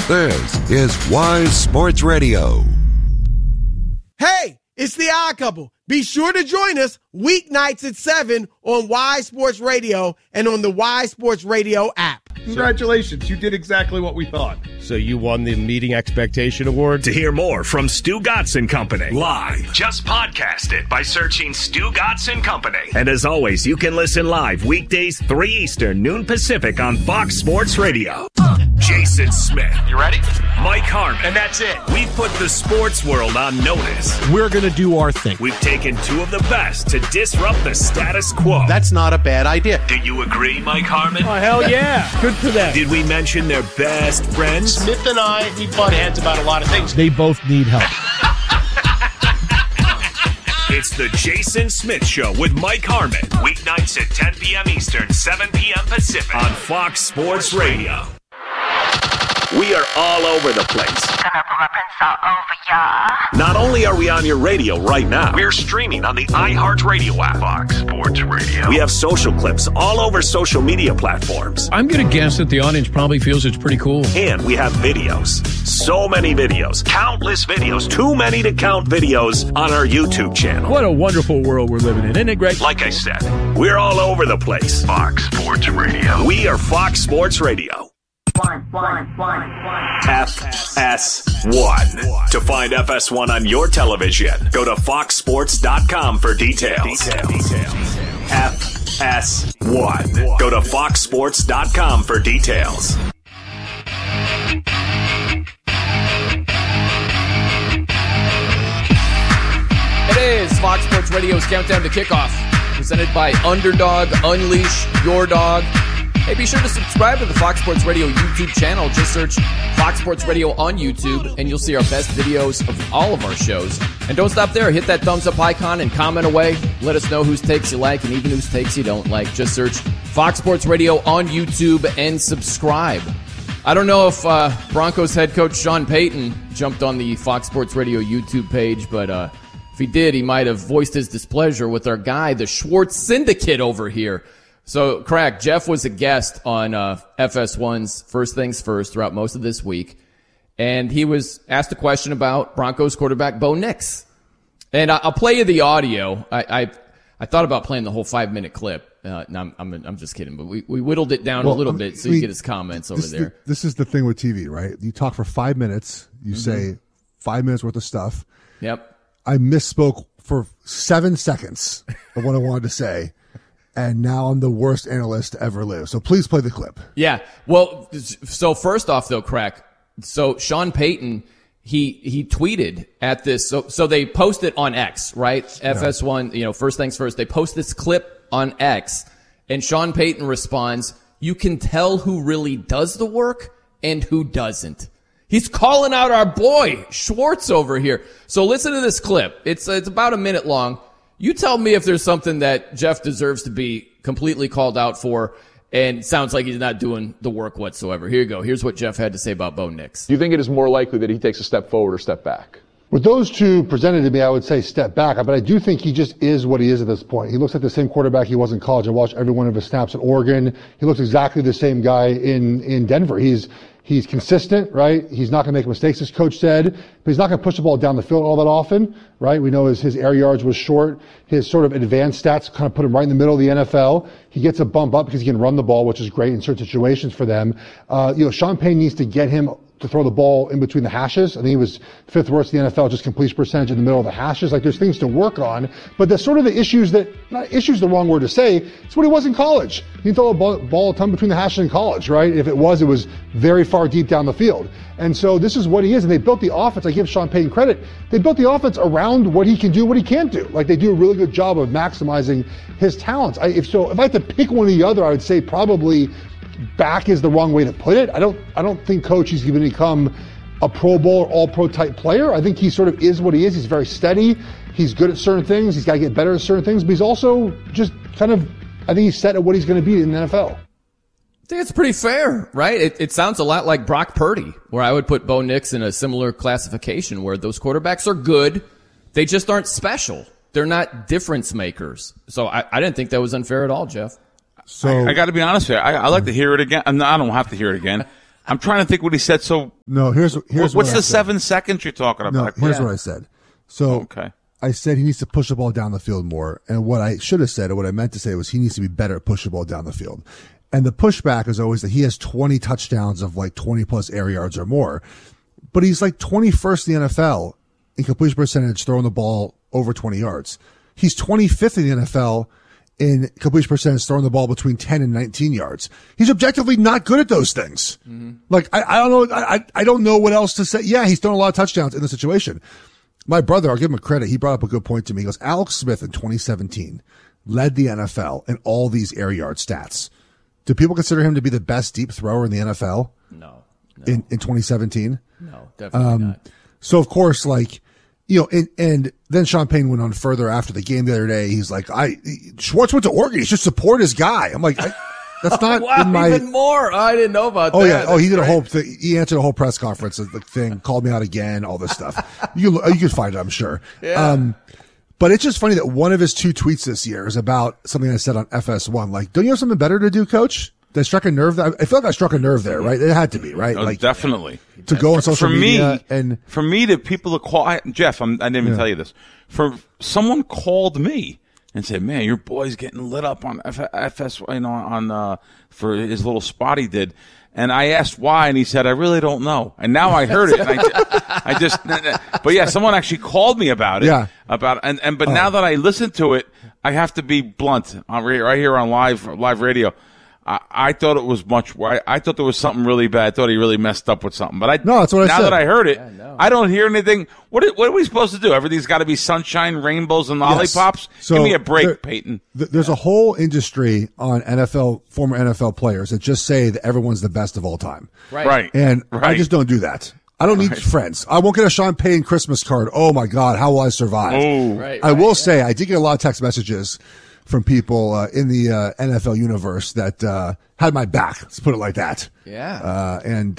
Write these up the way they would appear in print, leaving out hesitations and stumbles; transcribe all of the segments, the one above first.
This is Wise Sports Radio. Hey, it's the Odd Couple. Be sure to join us weeknights at 7 on Wise Sports Radio and on the Wise Sports Radio app. Congratulations, you did exactly what we thought. So you won the Meeting Expectation Award? To hear more from Stu Gatz and Company live, just podcast it by searching Stu Gatz and Company. And as always, you can listen live weekdays 3 Eastern, noon Pacific on Fox Sports Radio. Jason Smith. You ready? Mike Harmon. And that's it. We've put the sports world on notice. We're going to do our thing. We've taken two of the best to disrupt the status quo. That's not a bad idea. Do you agree, Mike Harmon? Oh, hell yeah. Good for them. Did we mention their best friends? Smith and I, we butt heads about a lot of things. They both need help. It's the Jason Smith Show with Mike Harmon. Weeknights at 10 p.m. Eastern, 7 p.m. Pacific on Fox Sports Radio. We are all over the place. Gonna put my pencil all over ya. Not only are we on your radio right now, we're streaming on the iHeartRadio app. Fox Sports Radio. We have social clips all over social media platforms. I'm going to guess that the audience probably feels it's pretty cool. And we have videos. So many videos. Countless videos. Too many to count videos on our YouTube channel. What a wonderful world we're living in. Isn't it great? Like I said, we're all over the place. Fox Sports Radio. We are Fox Sports Radio. FS1. To find FS1 on your television, go to foxsports.com for details. FS1. Go to foxsports.com for details. It is Fox Sports Radio's Countdown to Kickoff, presented by Underdog. Unleash your dog. Hey, be sure to subscribe to the Fox Sports Radio YouTube channel. Just search Fox Sports Radio on YouTube, and you'll see our best videos of all of our shows. And don't stop there. Hit that thumbs up icon and comment away. Let us know whose takes you like and even whose takes you don't like. Just search Fox Sports Radio on YouTube and subscribe. I don't know if Broncos head coach Sean Payton jumped on the Fox Sports Radio YouTube page, but if he did, he might have voiced his displeasure with our guy, the Schwartz Syndicate over here. So, Crack, Jeff was a guest on FS1's First Things First throughout most of this week, and he was asked a question about Broncos quarterback Bo Nix. And I'll play you the audio. I thought about playing the whole 5-minute clip. No, I'm just kidding, but we whittled it down a little bit so you get his comments over there. This is the thing with TV, right? You talk for 5 minutes, you say 5 minutes worth of stuff. Yep. I misspoke for 7 seconds of what I wanted to say. And now I'm the worst analyst to ever live. So please play the clip. Yeah. Well, so first off, though, Crack, so Sean Payton, he tweeted at this. So they posted on X, right? FS1, First Things First. They post this clip on X, and Sean Payton responds, "You can tell who really does the work and who doesn't." He's calling out our boy Schwartz over here. So listen to this clip. It's about a minute long. You tell me if there's something that Jeff deserves to be completely called out for and sounds like he's not doing the work whatsoever. Here you go. Here's what Jeff had to say about Bo Nix. Do you think it is more likely that he takes a step forward or step back? With those two presented to me, I would say step back, but I do think he just is what he is at this point. He looks like the same quarterback he was in college. I watched every one of his snaps at Oregon. He looks exactly the same guy in Denver. He's consistent, right? He's not going to make mistakes, as coach said, but he's not going to push the ball down the field all that often, right? We know his air yards was short. His sort of advanced stats kind of put him right in the middle of the NFL. He gets a bump up because he can run the ball, which is great in certain situations for them. Sean Payton needs to get him to throw the ball in between the hashes. I think he was fifth worst in the NFL, just completion percentage in the middle of the hashes. Like, there's things to work on, but the sort of the issues that, not issues the wrong word to say, it's what he was in college. He throw a ball a ton between the hashes in college, right? If it was very far deep down the field. And so this is what he is, and they built the offense. I give Sean Payton credit. They built the offense around what he can do, what he can't do. Like, they do a really good job of maximizing his talents. If I had to pick one or the other, I would say probably back is the wrong way to put it. I don't think Coach he's going to become a Pro Bowl or All-Pro type player. I think he sort of is what he is. He's very steady. He's good at certain things. He's got to get better at certain things, but he's also just kind of, I think he's set at what he's going to be in the NFL. I think it's pretty fair, right? It sounds a lot like Brock Purdy, where I would put Bo Nix in a similar classification, where those quarterbacks are good. They just aren't special. They're not difference makers. So I didn't think that was unfair at all, Jeff. So I got to be honest with you. I like to hear it again. I don't have to hear it again. I'm trying to think what he said. So no, here's what's the 7 seconds you're talking about? No, here's what I said. So I said he needs to push the ball down the field more. And what I should have said, or what I meant to say, was he needs to be better at pushing the ball down the field. And the pushback is always that he has 20 touchdowns of like 20 plus air yards or more. But he's like 21st in the NFL in completion percentage throwing the ball over 20 yards. He's 25th in the NFL in completion percentage throwing the ball between 10 and 19 yards. He's objectively not good at those things. Mm-hmm. Like, I don't know. I don't know what else to say. Yeah, he's thrown a lot of touchdowns in the situation. My brother, I'll give him a credit. He brought up a good point to me. He goes, Alex Smith in 2017 led the NFL in all these air yard stats. Do people consider him to be the best deep thrower in the NFL? No. In 2017? No, definitely not. So of course, like, you know, and then Sean Payton went on further after the game the other day. He's like, Schwartz went to Oregon. He should support his guy. I'm like, that's not wow, in my. Even more. I didn't know about that. Oh yeah. Oh, he did a whole thing. He answered a whole press conference. The thing called me out again. All this stuff. You could find it, I'm sure. Yeah. But it's just funny that one of his 2 tweets this year is about something I said on FS1. Like, don't you have something better to do, Coach? That struck a nerve. I feel like I struck a nerve there, right? It had to be, right? Like definitely to go on social media and for me, the people that call Jeff, I didn't even tell you this. For someone called me and said, "Man, your boy's getting lit up on FS, you know, on for his little spot he did." And I asked why, and he said, "I really don't know." And now I heard it, and I just. But yeah, someone actually called me about it. Yeah. But now that I listen to it, I have to be blunt right here on live radio. I thought it was I thought there was something really bad. I thought he really messed up with something. But that's what I said. Now that I heard it, I don't hear anything. What are we supposed to do? Everything's got to be sunshine, rainbows, and lollipops? Yes. So give me a break, Peyton. There's a whole industry on former NFL players that just say that everyone's the best of all time. Right. And I just don't do that. I don't need friends. I won't get a Sean Payton Christmas card. Oh my God, how will I survive? Oh. I will say I did get a lot of text messages from people in the NFL universe that had my back. Let's put it like that. Yeah.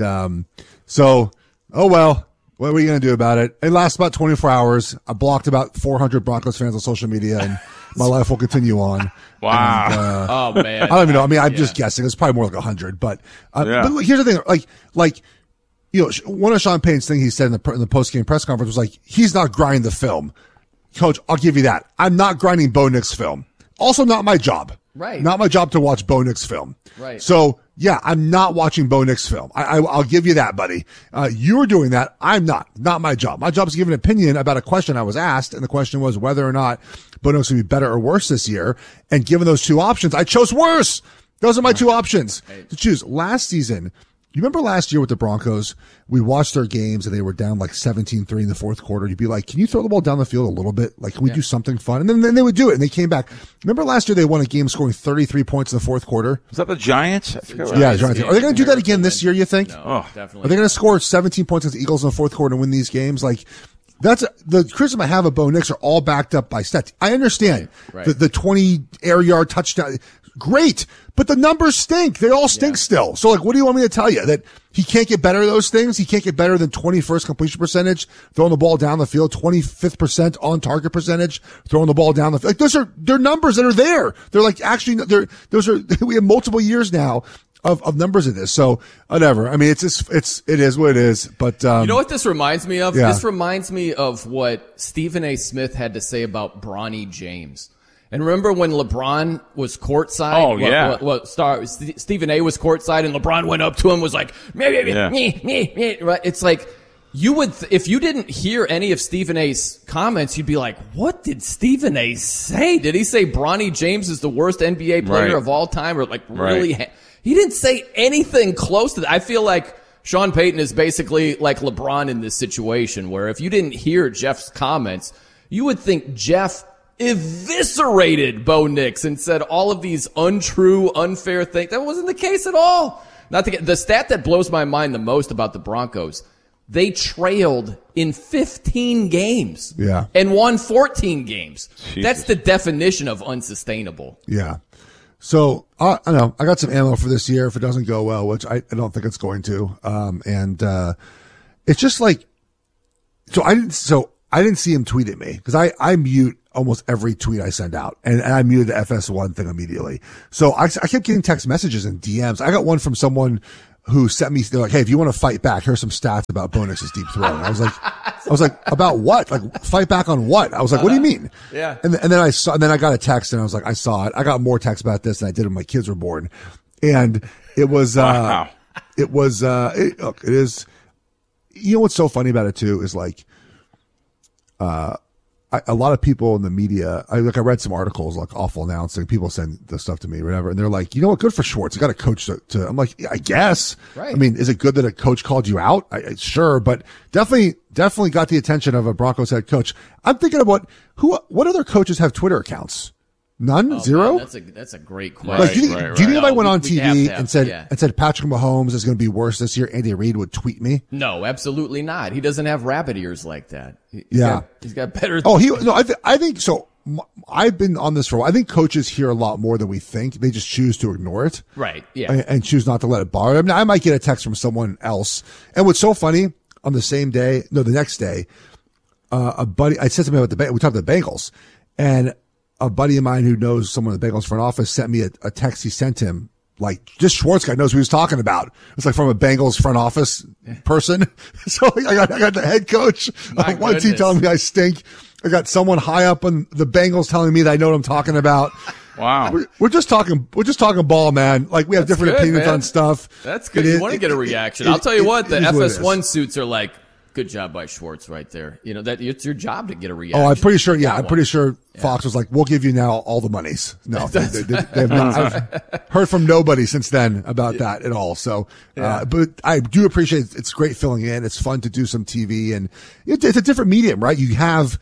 So, oh well, what are we going to do about it? It lasts about 24 hours. I blocked about 400 Broncos fans on social media, and my life will continue on. Wow. And, oh man. I don't even know. I mean, I'm just guessing. It's probably more like 100. But but here's the thing. Like you know, one of Sean Payton's things he said in the post game press conference was like, he's not grinding the film. Coach, I'll give you that. I'm not grinding Bo Nix film. Also not my job. Right. Not my job to watch Bo Nix film. Right. So, yeah, I'm not watching Bo Nix film. I'll give you that, buddy. You're doing that. I'm not. Not my job. My job is to give an opinion about a question I was asked, and the question was whether or not Bo Nix would be better or worse this year. And given those 2 options, I chose worse. Those are my 2 options to choose. Last season, you remember last year with the Broncos, we watched their games and they were down like 17-3 in the fourth quarter. You'd be like, can you throw the ball down the field a little bit? Like, can we do something fun? And then they would do it and they came back. Remember last year they won a game scoring 33 points in the fourth quarter? Was that the Giants? Yeah, Giants. Are they going to do that again this year, you think? No, definitely. Are they going to score 17 points against the Eagles in the fourth quarter and win these games? Like, that's the criticism I have of Bo Nix are all backed up by stats. I understand the 20 air yard touchdown. Great. But the numbers stink. They all stink still. So, like, what do you want me to tell you? That he can't get better at those things? He can't get better than 21st completion percentage, throwing the ball down the field, 25th on target percentage, throwing the ball down the field. Like, they're numbers that are there. They're like, actually, we have multiple years now of numbers of this. So, whatever. I mean, it is what it is. But, you know what this reminds me of? Yeah. This reminds me of what Stephen A. Smith had to say about Bronny James. And remember when LeBron was courtside? Oh, yeah. Stephen A. was courtside and LeBron went up to him, was like, me. Right? It's like, you would, if you didn't hear any of Stephen A.'s comments, you'd be like, what did Stephen A. say? Did he say Bronny James is the worst NBA player of all time? Or like, really? He didn't say anything close to that. I feel like Sean Payton is basically like LeBron in this situation, where if you didn't hear Jeff's comments, you would think Jeff eviscerated Bo Nix and said all of these untrue, unfair things. That wasn't the case at all. The stat that blows my mind the most about the Broncos, they trailed in 15 games and won 14 games. Jesus. That's the definition of unsustainable. Yeah. So, I know, I got some ammo for this year if it doesn't go well, which I don't think it's going to. It's just like, I didn't see him tweet at me because I mute almost every tweet I send out, and I muted the FS1 thing immediately. So I kept getting text messages and DMs. I got one from someone who sent me, they're like, hey, if you want to fight back, here's some stats about Bo Nix's deep throw. And I was like, about what? Like, fight back on what? I was like, what do you mean? Yeah. And then I got a text and I was like, I saw it. I got more texts about this than I did when my kids were born. And it was, wow. It is, you know, what's so funny about it too is like, a lot of people in the media, I read some articles like awful announcing, people send the stuff to me or whatever, and they're like, you know what, good for Schwartz. You got a coach to I'm like, yeah, I guess. Right. I mean, is it good that a coach called you out? Sure, but definitely got the attention of a Broncos head coach. I'm thinking about what other coaches have Twitter accounts? None? Zero? Man, that's a great question. Like, do you think if I went on TV and said Patrick Mahomes is going to be worse this year, Andy Reid would tweet me? No, absolutely not. He doesn't have rabbit ears like that. He's got better. I think so. I've been on this for a while. I think coaches hear a lot more than we think. They just choose to ignore it. Right. Yeah. And choose not to let it bother them. I might get a text from someone else. And what's so funny, on the next day, a buddy, I said something about we talked about the Bengals, and a buddy of mine who knows someone in the Bengals front office sent me a text he sent him. Like, this Schwartz guy knows what he was talking about. It's like from a Bengals front office person. So I got the head coach on one team telling me I stink. I got someone high up on the Bengals telling me that I know what I'm talking about. Wow. We're just talking ball, man. Like, we have different opinions on stuff. That's good. You want to get a reaction. I'll tell you what, the FS1 suits are like, good job by Schwartz right there. You know, that it's your job to get a reaction. Oh, I'm pretty sure. Yeah, I'm pretty sure Fox was like, we'll give you now all the monies. No, they have not. I've heard from nobody since then about that at all. So, but I do appreciate it's great filling in. It's fun to do some TV, and it's a different medium, right? You have,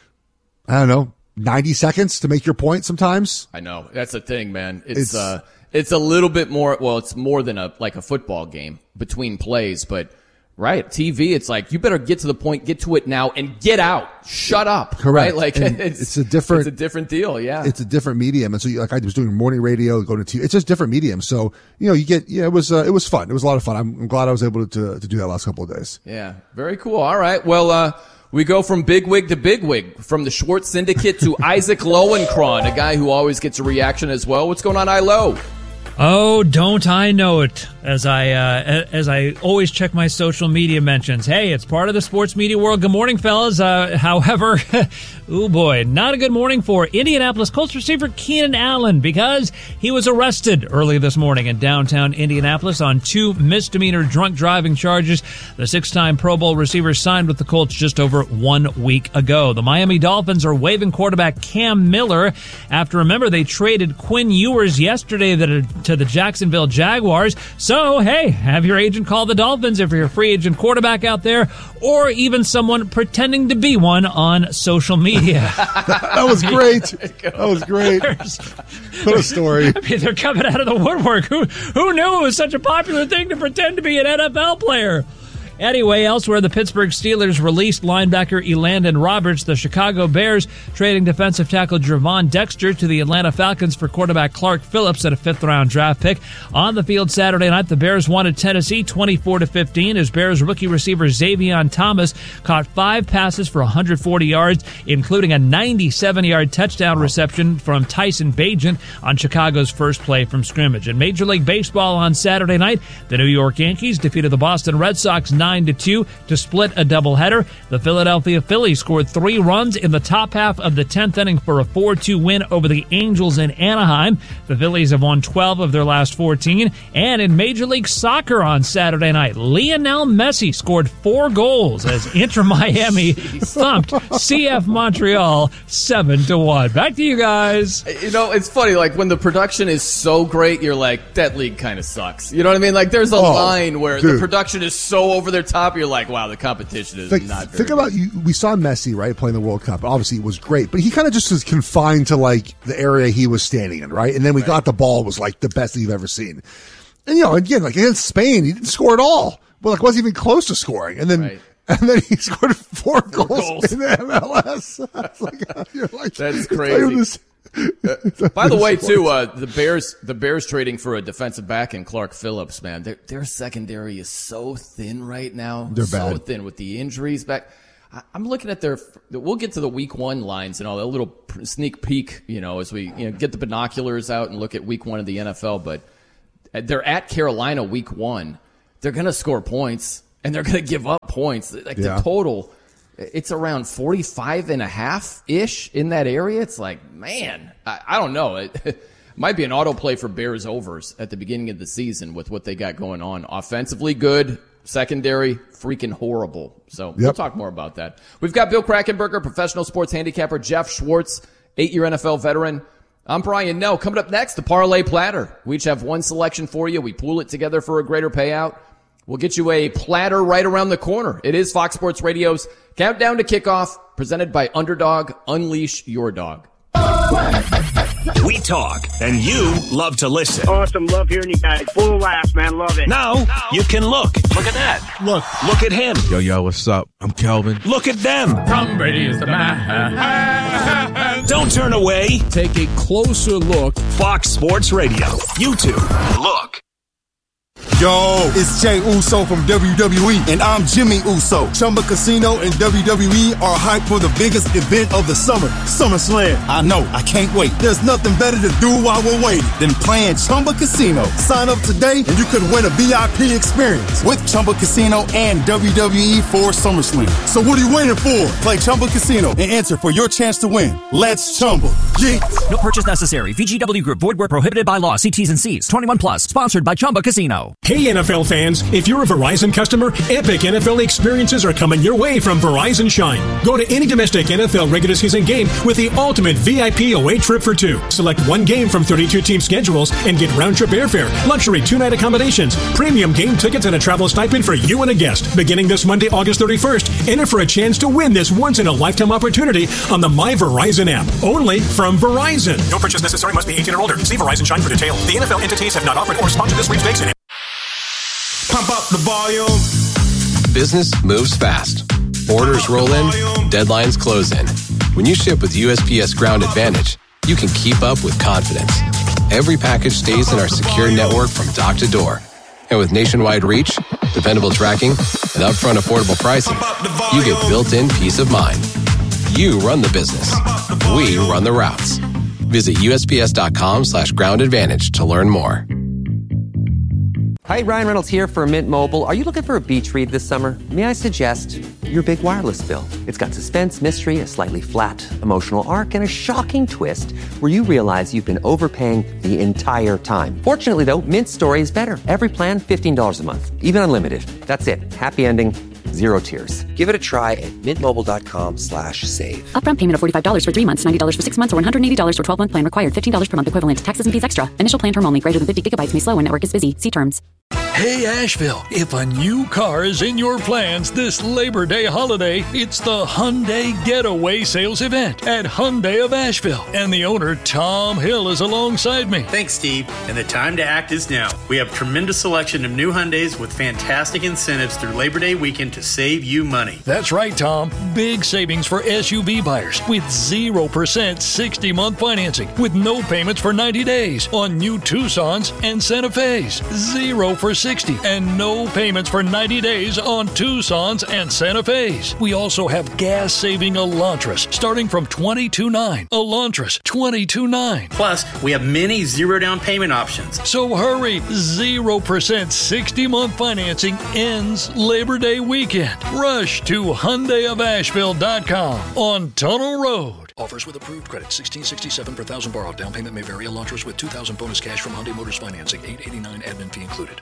I don't know, 90 seconds to make your point sometimes. I know. That's the thing, man. It's a little bit more, well, it's more than a football game between plays, but right. TV, it's like, you better get to the point, get to it now, and get out. Shut up. Correct. Right? Like, it's a different deal. Yeah. It's a different medium. And so, like, I was doing morning radio, going to TV. It's just different medium. So, you know, it was fun. It was a lot of fun. I'm glad I was able to do that last couple of days. Yeah. Very cool. All right. Well, we go from bigwig to bigwig, from the Schwartz Syndicate to Isaac Lowenkron, a guy who always gets a reaction as well. What's going on, I-Lo? Oh, don't I know it, as I always check my social media mentions. Hey, it's part of the sports media world. Good morning, fellas. However, oh boy, not a good morning for Indianapolis Colts receiver Keenan Allen, because he was arrested early this morning in downtown Indianapolis on 2 misdemeanor drunk driving charges. The 6-time Pro Bowl receiver signed with the Colts just over 1 week ago. The Miami Dolphins are waiving quarterback Cam Miller after, remember, they traded Quinn Ewers yesterday to the Jacksonville Jaguars. So, hey, have your agent call the Dolphins if you're a free agent quarterback out there, or even someone pretending to be one on social media. That was great. That was great. What a story. I mean, they're coming out of the woodwork. Who knew it was such a popular thing to pretend to be an NFL player? Anyway, elsewhere, the Pittsburgh Steelers released linebacker Elandon Roberts. The Chicago Bears trading defensive tackle Gervon Dexter to the Atlanta Falcons for quarterback Clark Phillips at a 5th-round draft pick. On the field Saturday night, the Bears wanted Tennessee 24-15 as Bears rookie receiver Xavion Thomas caught 5 passes for 140 yards, including a 97-yard touchdown reception from Tyson Bagent on Chicago's first play from scrimmage. In Major League Baseball on Saturday night, the New York Yankees defeated the Boston Red Sox 9-2 to split a doubleheader. The Philadelphia Phillies scored 3 runs in the top half of the 10th inning for a 4-2 win over the Angels in Anaheim. The Phillies have won 12 of their last 14. And in Major League Soccer on Saturday night, Lionel Messi scored 4 goals as Inter Miami thumped CF Montreal 7-1. Back to you guys. You know, it's funny, like when the production is so great, you're like, that league kind of sucks. You know what I mean? Like there's a line where the production is so over their top, you're like, wow, the competition is not very Think about you. We saw Messi, right, playing the World Cup. Obviously, it was great, but he kind of just was confined to like the area he was standing in, right? And then we got the ball, was like the best you've ever seen. And you know, again, like against Spain, he didn't score at all. Well, like wasn't even close to scoring. And then he scored 4 goals in the MLS. You're like, that's crazy. By the way, too, the Bears trading for a defensive back in Clark Phillips, man, their secondary is so thin right now. They're so bad. thin with the injuries back. I'm looking at we'll get to the week 1 lines and all, a little sneak peek, you know, as we get the binoculars out and look at week 1 of the NFL. But they're at Carolina week 1. they're going to score points and they're going to give up points. Like the total, it's around 45.5-ish in that area. It's like, man, I don't know. It might be an autoplay for Bears overs at the beginning of the season with what they got going on. Offensively good, secondary freaking horrible. So we'll talk more about that. We've got Bill Krackomberger, professional sports handicapper, Jeff Schwartz, 8-year NFL veteran. I'm Brian Nell. Coming up next, the Parlay Platter. We each have one selection for you. We pool it together for a greater payout. We'll get you a platter right around the corner. It is Fox Sports Radio's Countdown to Kickoff, presented by Underdog. Unleash your dog. We talk, and you love to listen. Awesome. Love hearing you guys. Full of laughs, man. Love it. Now you can look. Look at that. Look at him. Yo, what's up? I'm Kelvin. Look at them. Tom Brady is the man. Don't turn away. Take a closer look. Fox Sports Radio. YouTube. Look. Yo, it's Jay Uso from WWE, and I'm Jimmy Uso. Chumba Casino and WWE are hyped for the biggest event of the summer, SummerSlam. I know, I can't wait. There's nothing better to do while we're waiting than playing Chumba Casino. Sign up today and you could win a VIP experience with Chumba Casino and WWE for SummerSlam. So what are you waiting for? Play Chumba Casino and enter for your chance to win. Let's Chumba. Yeah. No purchase necessary. VGW Group. Void where prohibited by law. See T's and C's. 21 plus. Sponsored by Chumba Casino. Hey, NFL fans, if you're a Verizon customer, epic NFL experiences are coming your way from Verizon Shine. Go to any domestic NFL regular season game with the ultimate VIP away trip for two. Select one game from 32 team schedules and get round-trip airfare, luxury two-night accommodations, premium game tickets, and a travel stipend for you and a guest. Beginning this Monday, August 31st, enter for a chance to win this once-in-a-lifetime opportunity on the My Verizon app. Only from Verizon. No purchase necessary. Must be 18 or older. See Verizon Shine for details. The NFL entities have not offered or sponsored this sweepstakes. Pump up the volume. Business moves fast. Orders roll in, deadlines close in. When you ship with USPS Ground Advantage, you can keep up with confidence. Every package stays in our secure network from dock to door. And with nationwide reach, dependable tracking, and upfront affordable pricing, you get built-in peace of mind. You run the business. We run the routes. Visit USPS.com/Ground Advantage to learn more. Hi, Ryan Reynolds here for Mint Mobile. Are you looking for a beach read this summer? May I suggest your big wireless bill? It's got suspense, mystery, a slightly flat, emotional arc, and a shocking twist where you realize you've been overpaying the entire time. Fortunately, though, Mint's story is better. Every plan, $15 a month. Even unlimited. That's it. Happy ending. Zero tears. Give it a try at mintmobile.com/save. Upfront payment of $45 for 3 months, $90 for 6 months, or $180 for 12-month plan required. $15 per month equivalent. Taxes and fees extra. Initial plan term only. Greater than 50 gigabytes may slow when network is busy. See terms. Hey, Asheville, if a new car is in your plans this Labor Day holiday, it's the Hyundai Getaway Sales Event at Hyundai of Asheville. And the owner, Tom Hill, is alongside me. Thanks, Steve. And the time to act is now. We have a tremendous selection of new Hyundais with fantastic incentives through Labor Day weekend to save you money. That's right, Tom. Big savings for SUV buyers with 0% 60-month financing with no payments for 90 days on new Tucsons and Santa Fe's. 0 for 60 and no payments for 90 days on Tucsons and Santa Fe's. We also have gas-saving Elantras starting from $22,900. Elantras, $22,900. Plus, we have many zero-down payment options. So hurry, 0% 60-month financing ends Labor Day weekend. Rush to HyundaiofAsheville.com on Tunnel Road. Offers with approved credit, $1,667 per thousand borrowed. Down payment may vary. Elantras with $2,000 bonus cash from Hyundai Motors Financing. $889 admin fee included.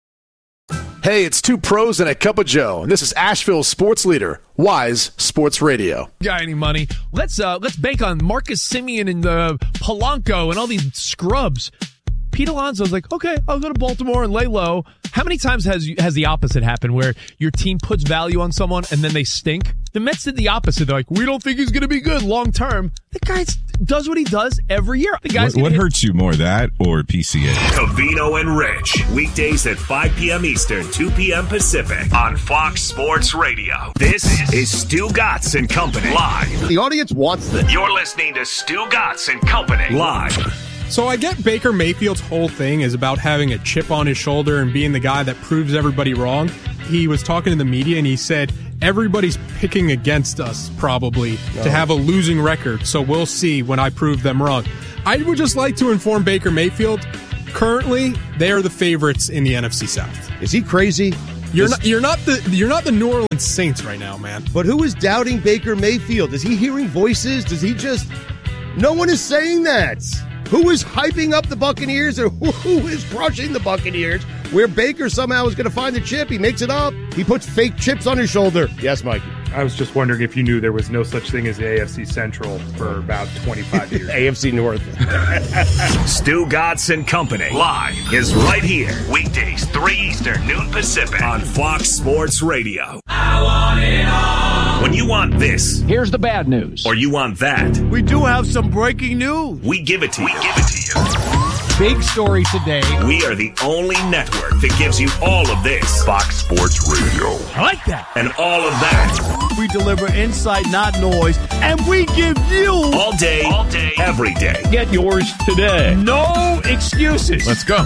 Hey, it's two pros and a cup of Joe, and this is Asheville's sports leader, Wise Sports Radio. Got any money? Let's bank on Marcus Simeon and Polanco and all these scrubs. Pete Alonso's like, okay, I'll go to Baltimore and lay low. How many times has the opposite happened where your team puts value on someone and then they stink? The Mets did the opposite. They're like, we don't think he's going to be good long term. The guy does what he does every year. The guy's what hurts you more, that or PCA? Covino and Rich, weekdays at 5 p.m. Eastern, 2 p.m. Pacific on Fox Sports Radio. This is Stu Gatz and Company live. The audience wants this. You're listening to Stu Gatz and Company live. So I get Baker Mayfield's whole thing is about having a chip on his shoulder and being the guy that proves everybody wrong. He was talking to the media and he said, everybody's picking against us probably to have a losing record. So we'll see when I prove them wrong. I would just like to inform Baker Mayfield, Currently, they are the favorites in the NFC South. Is he crazy? You're not the New Orleans Saints right now, man. But who is doubting Baker Mayfield? Is he hearing voices? Does he just... No one is saying that. Who is hyping up the Buccaneers or who is crushing the Buccaneers where Baker somehow is going to find the chip? He makes it up. He puts fake chips on his shoulder. Yes, Mikey. I was just wondering if you knew there was no such thing as the AFC Central for about 25 years. AFC North. Stu Godson Company live is right here. Weekdays, 3 Eastern, noon Pacific on Fox Sports Radio. I want it all. When you want this, here's the bad news. Or you want that, we do have some breaking news. We give it to you. Big story today. We are the only network that gives you all of this. Fox Sports Radio. I like that. And all of that. We deliver insight, not noise, and we give you all day, every day. Get yours today. No excuses. Let's go.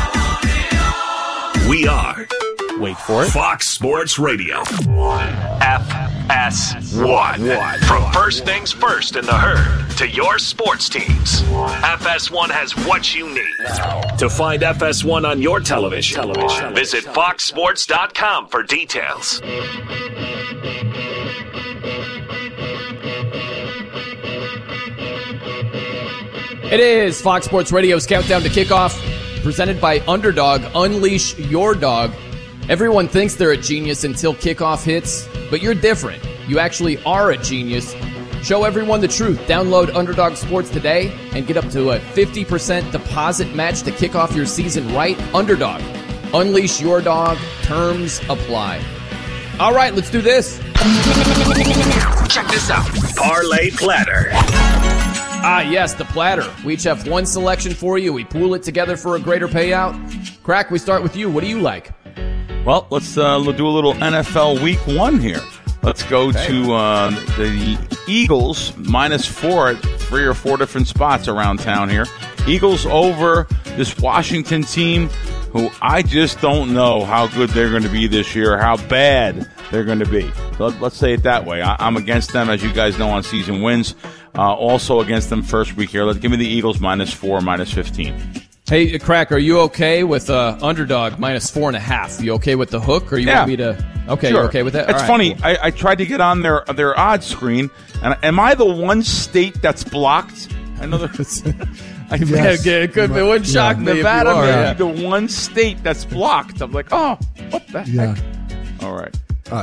We are, wait for it, Fox Sports Radio. FS1. From first things first in the herd to your sports teams, FS1 has what you need. To find FS1 on your television, visit foxsports.com for details. It is Fox Sports Radio's Countdown to Kickoff, presented by Underdog. Unleash your dog. Everyone thinks they're a genius until kickoff hits, but you're different. You actually are a genius. Show everyone the truth. Download Underdog Sports today and get up to a 50% deposit match to kick off your season right. Underdog. Unleash your dog. Terms apply. All right, let's do this. Check this out. Parlay Platter. Ah, yes, the platter. We each have one selection for you. We pool it together for a greater payout. Crack, we start with you. What do you like? Well, let's do a little NFL Week 1 here. Let's go to the Eagles, -4 at 3 or 4 different spots around town here. Eagles over this Washington team, who I just don't know how good they're going to be this year, how bad they're going to be. So let's say it that way. I'm against them, as you guys know, on season wins. Also against them first week here. Let's give me the Eagles -4, -15. Hey, Crack, are you okay with Underdog -4.5? You okay with the hook, or you want me to? Okay, sure. You're okay with that? It's funny. Cool. I tried to get on their odds screen, and am I the one state that's blocked? I know there's. Yes. It could be. It wouldn't shock me. Nevada, the one state that's blocked. I'm like, oh, what the heck? All right.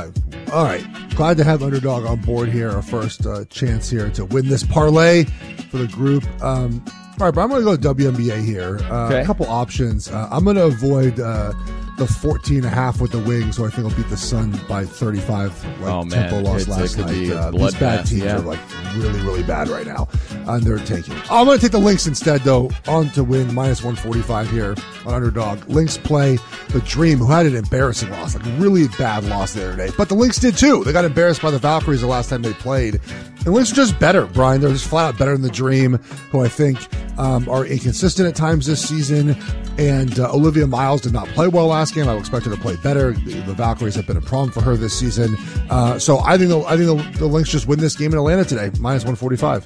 All right. Glad to have Underdog on board here. Our first chance here to win this parlay for the group. All right, but I'm going to go WNBA here. A couple options. I'm going to avoid the 14.5 with the Wings, so I think I'll beat the Sun by 35. Tempo lost last night. These bad teams are really, really bad right now, and they're taking. I'm going to take the Lynx instead, though, on to win -145 here on Underdog. Lynx play the Dream, who had an embarrassing loss, really bad loss the other day. But the Lynx did too. They got embarrassed by the Valkyries the last time they played. The Lynx are just better, Brian. They're just flat out better than the Dream, who I think are inconsistent at times this season. And Olivia Miles did not play well last game. I would expect her to play better. The Valkyries have been a problem for her this season. So I think the Lynx just win this game in Atlanta today, -145.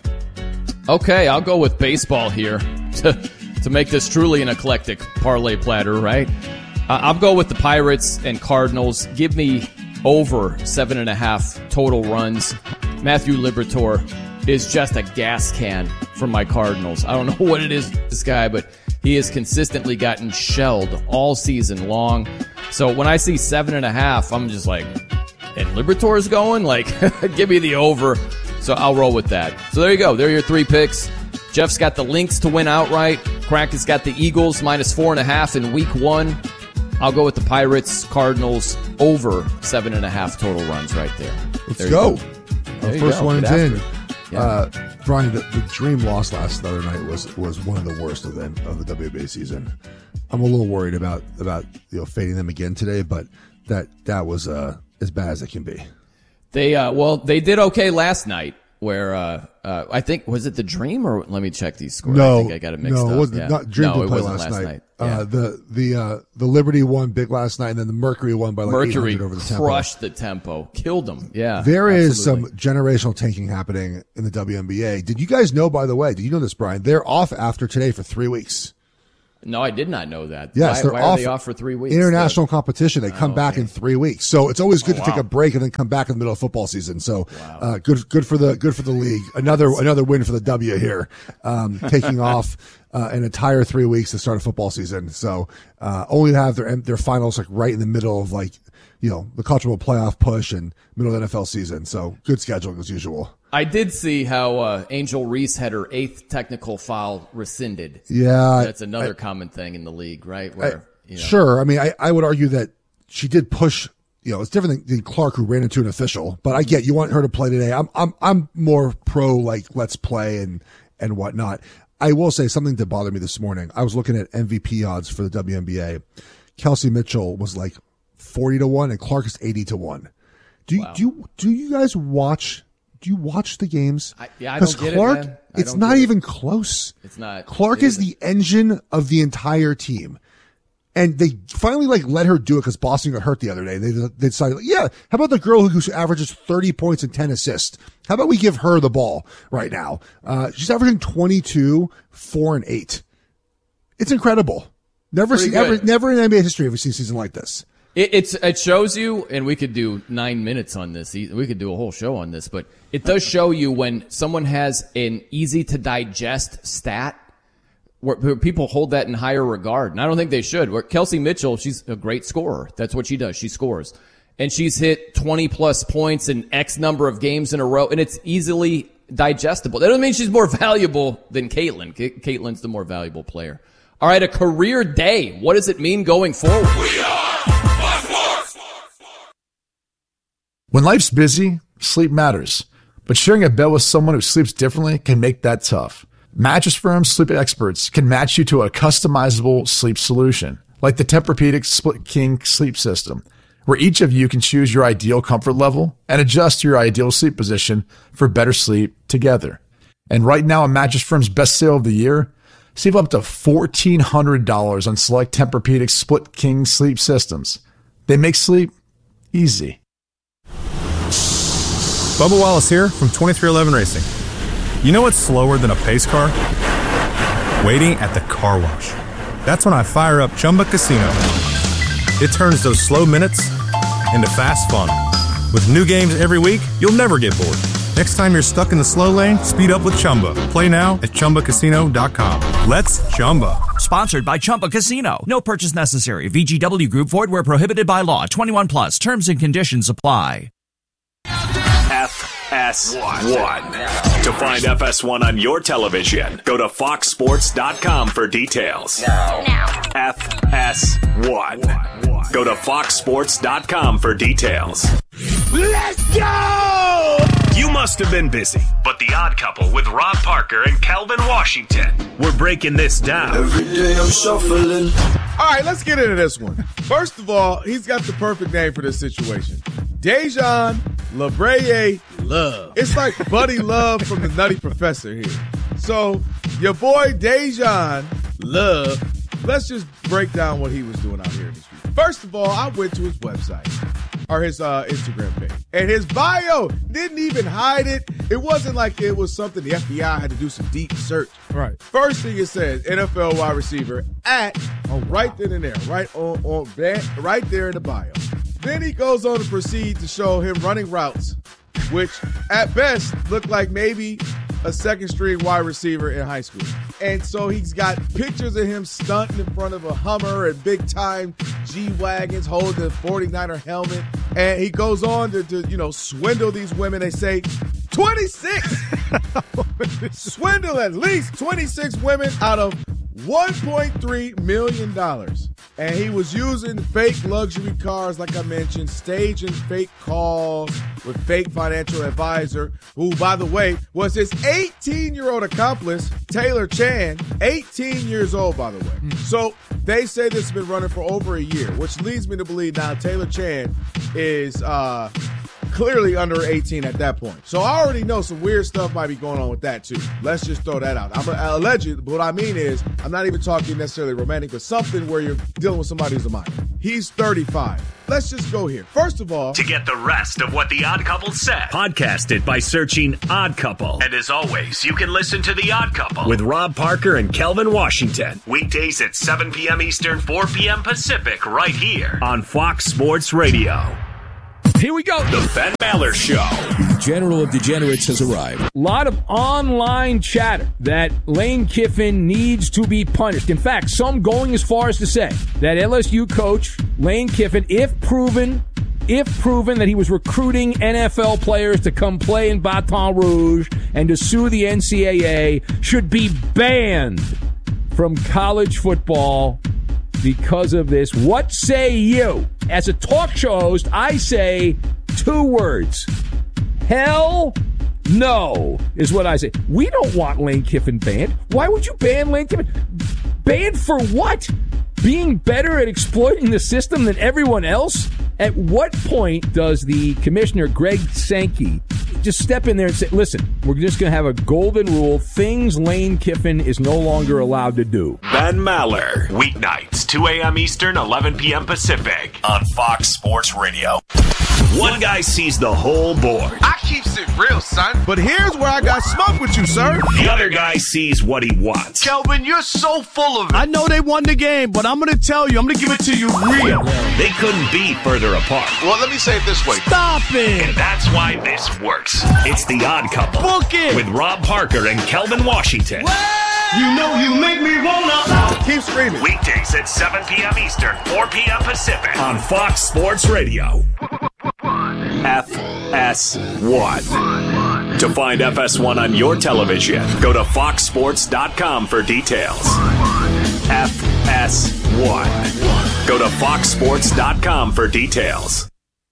Okay, I'll go with baseball here to make this truly an eclectic parlay platter, right? I'll go with the Pirates and Cardinals. Give me over 7.5 total runs. Matthew Liberatore is just a gas can for my Cardinals. I don't know what it is, this guy, but he has consistently gotten shelled all season long. So when I see 7.5, I'm just like, and Liberatore's going? Give me the over. So I'll roll with that. So there you go. There are your 3 picks. Jeff's got the Lynx to win outright. Crack has got the Eagles -4.5 in week 1. I'll go with the Pirates, Cardinals, over 7.5 total runs right there. Let's go. Our first one is in. Brian, the Dream loss last other night was one of the worst of the WNBA season. I'm a little worried about fading them again today, but that was as bad as it can be. They did okay last night. Where I think, was it the Dream, or let me check these scores? No, I think I got it mixed up. No, it wasn't. Not Dream didn't play last night. Yeah. The Liberty won big last night, and then the Mercury won by 800 over the Tempo. Crushed the Tempo, killed them. Yeah, there is some generational tanking happening in the WNBA. Did you guys know? By the way, did you know this, Brian? They're off after today for 3 weeks. No, I did not know that. Yes, why are they off for 3 weeks? International competition. They come back in 3 weeks. So it's always good to take a break and then come back in the middle of football season. So good for the league. Another win for the W here. Taking off an entire 3 weeks to start a football season. So only to have their finals like right in the middle of the college football playoff push and middle of the NFL season. So good scheduling as usual. I did see how Angel Reese had her 8th technical foul rescinded. Yeah. That's another common thing in the league, right? Sure. I mean, I would argue that she did push, it's different than Clark, who ran into an official, but I get you want her to play today. I'm more pro, let's play and whatnot. I will say something that bothered me this morning. I was looking at MVP odds for the WNBA. Kelsey Mitchell was 40-1 and Clark is 80-1. Do you guys watch? Do you watch the games? I don't get Clark, it, man. It's not even close. It's not. Clark is the engine of the entire team. And they finally let her do it because Boston got hurt the other day. They decided, how about the girl who averages 30 points and 10 assists? How about we give her the ball right now? She's averaging 22, 4, and 8. It's incredible. Never in NBA history have we seen a season like this. It shows you, and we could do 9 minutes on this. We could do a whole show on this, but it does show you when someone has an easy to digest stat, where people hold that in higher regard. And I don't think they should. Where Kelsey Mitchell, she's a great scorer. That's what she does. She scores. And she's hit 20 plus points in X number of games in a row, and it's easily digestible. That doesn't mean she's more valuable than Caitlin. Caitlin's the more valuable player. All right, a career day. What does it mean going forward? When life's busy, sleep matters. But sharing a bed with someone who sleeps differently can make that tough. Mattress Firm sleep experts can match you to a customizable sleep solution, like the Tempur-Pedic Split King sleep system, where each of you can choose your ideal comfort level and adjust your ideal sleep position for better sleep together. And right now, at Mattress Firm's best sale of the year, save up to $1,400 on select Tempur-Pedic Split King sleep systems. They make sleep easy. Bubba Wallace here from 2311 Racing. You know what's slower than a pace car? Waiting at the car wash. That's when I fire up Chumba Casino. It turns those slow minutes into fast fun. With new games every week, you'll never get bored. Next time you're stuck in the slow lane, speed up with Chumba. Play now at ChumbaCasino.com. Let's Chumba. Sponsored by Chumba Casino. No purchase necessary. VGW Group. Void where prohibited by law. 21 plus. Terms and conditions apply. FS1. To find FS1 on your television, go to foxsports.com for details. Now. FS1. Go to foxsports.com for details. Let's go! You must have been busy, but The Odd Couple with Rob Parker and Calvin Washington, we're breaking this down. Every day I'm shuffling. All right, let's get into this one. First of all, he's got the perfect name for this situation. Dejan LaBraye Love. It's like Buddy Love from the Nutty Professor here. So, your boy Dejan Love, let's just break down what he was doing out here this week. First of all, I went to his website, or his Instagram page, and his bio didn't even hide it. It wasn't like it was something the FBI had to do some deep search. Right. First thing it says, NFL wide receiver right then and there, right there in the bio. Then he goes on to proceed to show him running routes, which at best look like maybe a second-string wide receiver in high school. And so he's got pictures of him stunting in front of a Hummer and big-time G-Wagons holding the 49er helmet. And he goes on to swindle these women. They say 26! Swindle at least 26 women out of $1.3 million. And he was using fake luxury cars, like I mentioned, staging fake calls with fake financial advisor, who, by the way, was his 18-year-old accomplice, Taylor Chan, 18 years old, by the way. So they say this has been running for over a year, which leads me to believe now Taylor Chan is clearly under 18 at that point. So I already know some weird stuff might be going on with that too. Let's just throw that out. I'm alleged, but what I mean is I'm not even talking necessarily romantic, but something where you're dealing with somebody who's a minor. He's 35. Let's just go here. First of all, to get the rest of what The Odd Couple said, podcast it by searching Odd Couple. And as always, you can listen to The Odd Couple with Rob Parker and Kelvin Washington. Weekdays at 7 p.m. Eastern, 4 p.m. Pacific, right here on Fox Sports Radio. Here we go. The Ben Maller Show. The General of Degenerates has arrived. A lot of online chatter that Lane Kiffin needs to be punished. In fact, some going as far as to say that LSU coach Lane Kiffin, if proven that he was recruiting NFL players to come play in Baton Rouge and to sue the NCAA, should be banned from college football because of this. What say you? As a talk show host, I say 2 words. Hell no is what I say. We don't want Lane Kiffin banned. Why would you ban Lane Kiffin? Banned for what? Being better at exploiting the system than everyone else? At what point does the commissioner, Greg Sankey, just step in there and say, listen, we're just going to have a golden rule, things Lane Kiffin is no longer allowed to do? Ben Maller, weeknights, 2 a.m. Eastern, 11 p.m. Pacific, on Fox Sports Radio. One guy sees the whole board. I keeps it real, son. But here's where I got smoke with you, sir. The other guy sees what he wants. Kelvin, you're so full of it. I know they won the game, but I'm going to tell you, I'm going to give it to you real. They couldn't be further apart. Well, let me say it this way. Stop it. And that's why this works. It's The Odd Couple. Book it. With Rob Parker and Kelvin Washington. You know you make me wanna. Keep screaming. Weekdays at 7 p.m. Eastern, 4 p.m. Pacific on Fox Sports Radio. FS1. To find FS1 on your television, go to foxsports.com for details. FS1. Go to foxsports.com for details.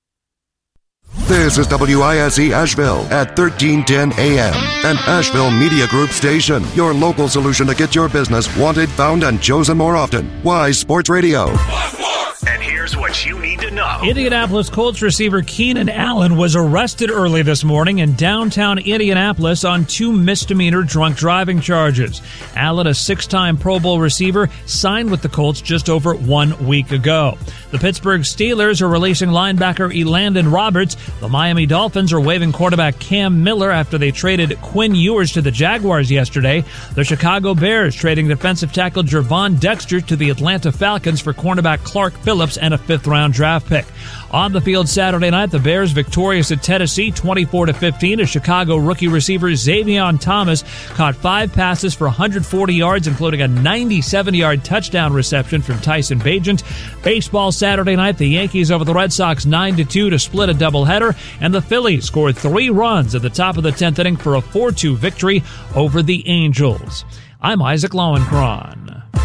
This is WISE Asheville at 1310 AM, an Asheville Media Group station. Your local solution to get your business wanted, found, and chosen more often. Wise Sports Radio. And here's what you need to know. Indianapolis Colts receiver Keenan Allen was arrested early this morning in downtown Indianapolis on 2 misdemeanor drunk driving charges. Allen, a 6-time Pro Bowl receiver, signed with the Colts just over 1 week ago. The Pittsburgh Steelers are releasing linebacker Elandon Roberts. The Miami Dolphins are waiving quarterback Cam Miller after they traded Quinn Ewers to the Jaguars yesterday. The Chicago Bears trading defensive tackle Gervon Dexter to the Atlanta Falcons for cornerback Clark Phillips and a 5th-round draft pick. On the field Saturday night, the Bears victorious at Tennessee 24-15 as Chicago rookie receiver Xavion Thomas caught 5 passes for 140 yards, including a 97-yard touchdown reception from Tyson Bagent. Baseball Saturday night, the Yankees over the Red Sox 9-2 to split a doubleheader, and the Phillies scored 3 runs at the top of the 10th inning for a 4-2 victory over the Angels. I'm Isaac Lowenkron.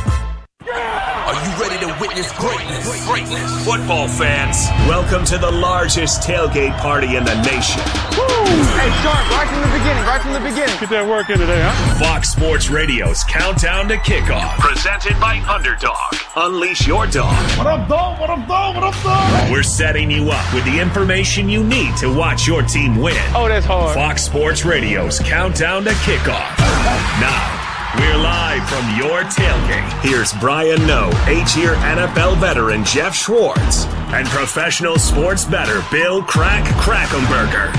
Are you ready to witness greatness? Football fans, welcome to the largest tailgate party in the nation. Woo! Hey, Sharp, right from the beginning. Get that work in today, huh? Fox Sports Radio's Countdown to Kickoff, presented by Underdog. Unleash your dog. What up, dog? What up, dog? What up, dog? We're setting you up with the information you need to watch your team win. Oh, that's hard. Fox Sports Radio's Countdown to Kickoff. Now, we're live from your tailgate. Here's Brian Noe, 8-year NFL veteran Jeff Schwartz, and professional sports bettor Bill Krackomberger.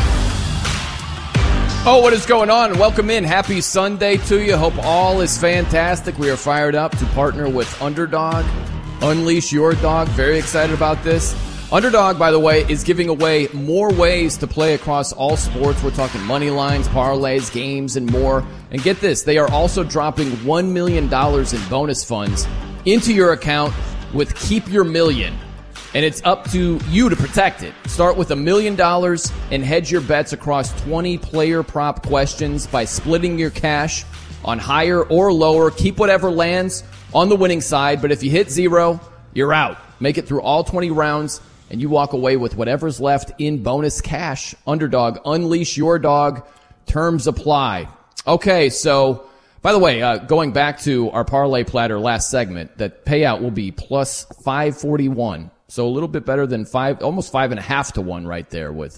Oh, what is going on? Welcome in. Happy Sunday to you. Hope all is fantastic. We are fired up to partner with Underdog. Unleash your dog. Very excited about this. Underdog, by the way, is giving away more ways to play across all sports. We're talking money lines, parlays, games, and more. And get this, they are also dropping $1 million in bonus funds into your account with Keep Your Million. And it's up to you to protect it. Start with $1 million and hedge your bets across 20 player prop questions by splitting your cash on higher or lower. Keep whatever lands on the winning side, but if you hit 0, you're out. Make it through all 20 rounds, and you walk away with whatever's left in bonus cash. Underdog, unleash your dog. Terms apply. Okay, so, by the way, going back to our parlay platter last segment, that payout will be plus 541. So a little bit better than almost 5.5 to 1 right there with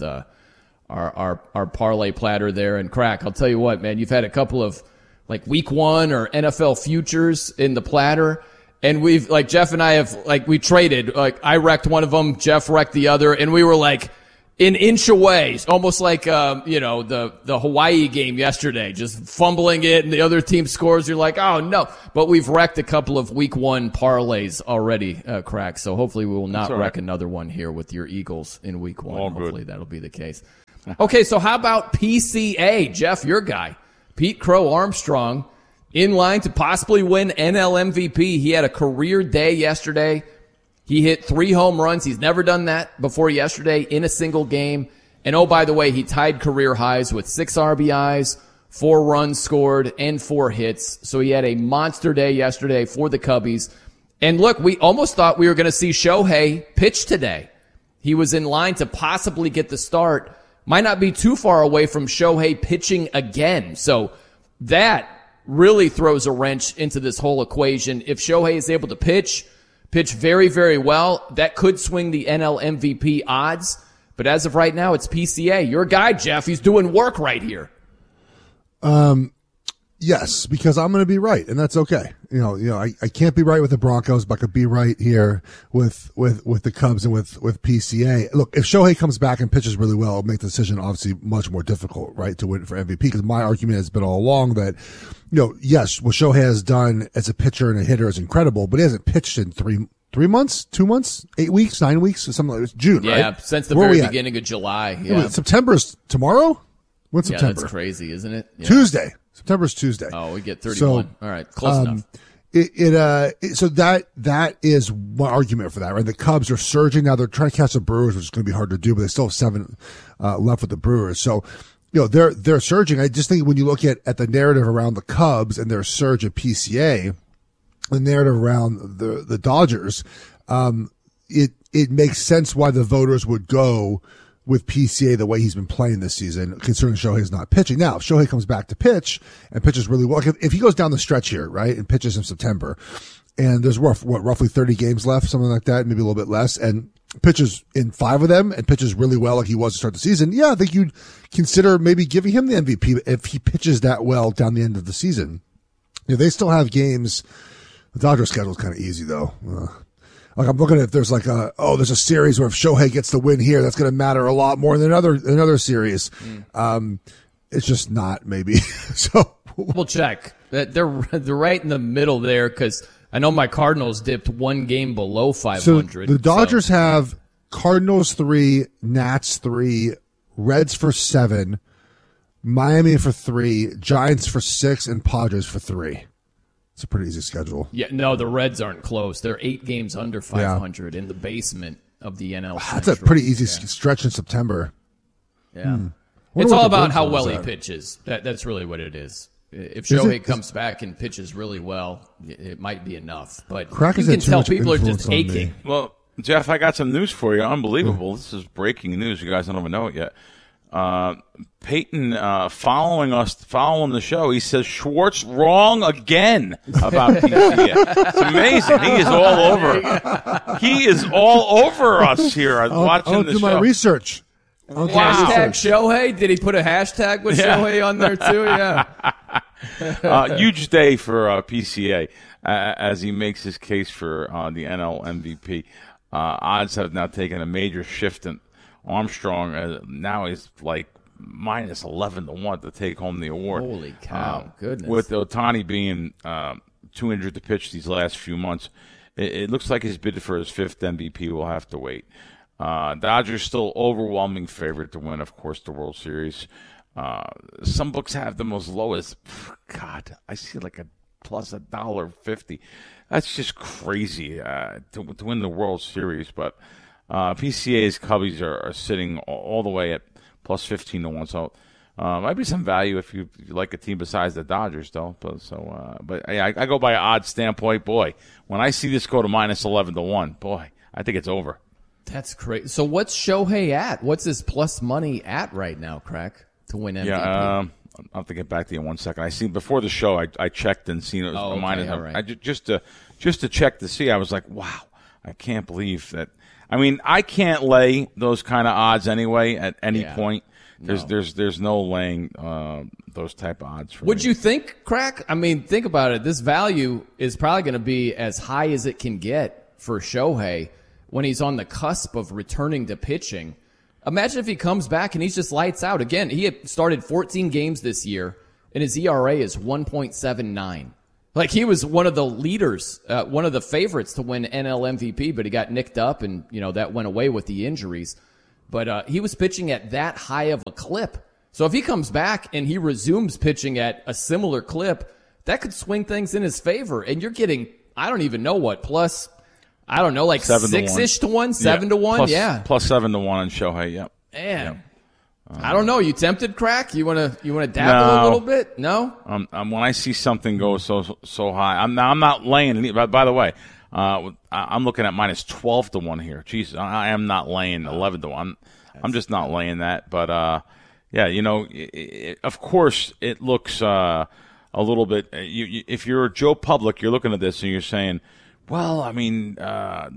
our parlay platter there. And Crack, I'll tell you what, man, you've had a couple of like week 1 or NFL futures in the platter, And we've, like, Jeff and I have, like, we traded. Like, I wrecked one of them, Jeff wrecked the other, and we were, like, an inch away, almost like, the Hawaii game yesterday, just fumbling it, and the other team scores. You're like, oh, no. But we've wrecked a couple of week 1 parlays already, Crack. So hopefully we will not wreck another one here with your Eagles in week 1. Hopefully that'll be the case. Okay, so how about PCA? Jeff, your guy, Pete Crow Armstrong, in line to possibly win NL MVP. He had a career day yesterday. He hit 3 home runs. He's never done that before yesterday in a single game. And oh, by the way, he tied career highs with 6 RBIs, 4 runs scored, and 4 hits. So he had a monster day yesterday for the Cubbies. And look, we almost thought we were going to see Shohei pitch today. He was in line to possibly get the start. Might not be too far away from Shohei pitching again. So that really throws a wrench into this whole equation. If Shohei is able to pitch very, very well, that could swing the NL MVP odds. But as of right now, it's PCA. Your guy, Jeff, he's doing work right here. Yes, because I'm going to be right, and that's okay. I can't be right with the Broncos, but I could be right here with the Cubs and with PCA. Look, if Shohei comes back and pitches really well, it'll make the decision obviously much more difficult, right, to win for MVP. Because my argument has been all along that, yes, what Shohei has done as a pitcher and a hitter is incredible, but he hasn't pitched in 3 months, 2 months, 8 weeks, 9 weeks, or something like this. June, right? Yeah, since the very beginning of July. Yeah. September's tomorrow? When's September? That's crazy, isn't it? Yeah. Tuesday. September's Tuesday. Oh, we get 31. All right, close enough. So that is one argument for that, right? The Cubs are surging now. They're trying to catch the Brewers, which is going to be hard to do, but they still have 7 left with the Brewers. So, they're surging. I just think when you look at the narrative around the Cubs and their surge at PCA, the narrative around the Dodgers, it makes sense why the voters would go with PCA the way he's been playing this season, considering Shohei's not pitching. Now, if Shohei comes back to pitch and pitches really well, if he goes down the stretch here, right, and pitches in September, and there's roughly 30 games left, something like that, maybe a little bit less, and pitches in 5 of them and pitches really well like he was to start the season, yeah, I think you'd consider maybe giving him the MVP if he pitches that well down the end of the season. They still have games. The Dodgers schedule is kind of easy, though. Like I'm looking at if there's like there's a series where if Shohei gets the win here, that's going to matter a lot more than another series. It's just not maybe. So we'll check. They're right in the middle there because I know my Cardinals dipped 1 game below 500. So the Dodgers have Cardinals 3, Nats 3, Reds for 7, Miami for 3, Giants for 6, and Padres for 3. It's a pretty easy schedule. Yeah, no, the Reds aren't close. They're 8 games under 500 in the basement of the NL Central. That's a pretty easy stretch in September. Yeah. It's all about how well he pitches. That's really what it is. If Shohei comes back and pitches really well, it might be enough. But you can tell people are just aching. Well, Jeff, I got some news for you. Unbelievable. This is breaking news. You guys don't even know it yet. Peyton, following the show, he says Schwartz wrong again about PCA. It's amazing. He is all over. He is all over us here. Watching I'll the do show. My research. Hashtag Shohei. Did he put a hashtag with Shohei on there too? Yeah. Huge day for PCA as he makes his case for the NL MVP. Odds have now taken a major shift in Armstrong. Now he's like minus 11 to 1 to take home the award. Holy cow! Goodness. With Ohtani being too injured to pitch these last few months, it looks like his bid for his 5th MVP will have to wait. Dodgers still overwhelming favorite to win, of course, the World Series. Some books have them as low as, God, I see like a plus $1.50. That's just crazy to win the World Series. But PCA's Cubbies are sitting all the way at plus 15 to 1. So might be some value if you like a team besides the Dodgers, though. But I go by an odd standpoint. Boy, when I see this go to minus 11 to 1, boy, I think it's over. That's great. So what's Shohei at? What's his plus money at right now, Crack, to win MVP? Yeah, I'll have to get back to you in 1 second. I seen before the show. I checked and seen it was minus. Right. Just to check to see. I was like, wow, I can't believe that. I mean, I can't lay those kind of odds anyway at any point. There's no laying those type of odds for Would me. you think, Crack? I mean, think about it. This value is probably going to be as high as it can get for Shohei when he's on the cusp of returning to pitching. Imagine if he comes back and he's just lights out. Again, he had started 14 games this year, and his ERA is 1.79. Like, he was one of the leaders, one of the favorites to win NL MVP, but he got nicked up, and, that went away with the injuries. But he was pitching at that high of a clip. So if he comes back and he resumes pitching at a similar clip, that could swing things in his favor. And you're getting, I don't even know what, plus, I don't know, like 6-ish to 1, 7 to 1, plus 7 to 1 on Shohei. Yep. Man, yep. I don't know. You tempted, Crack? You want to dabble a little bit? No. When I see something go so high, I'm not laying. By the way, I'm looking at minus 12 to 1 here. Jeez, I am not laying 11 to 1. I'm just not laying that. But of course, it looks a little bit. If you're Joe Public, you're looking at this and you're saying, well, I mean,